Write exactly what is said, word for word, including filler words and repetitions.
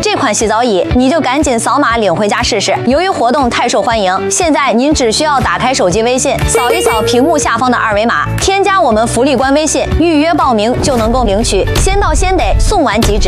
这款洗澡椅你就赶紧扫码领回家试试。由于活动太受欢迎，现在您只需要打开手机微信，扫一扫屏幕下方的二维码，添加我们福利官微信，预约报名就能够领取，先到先得，送完即止。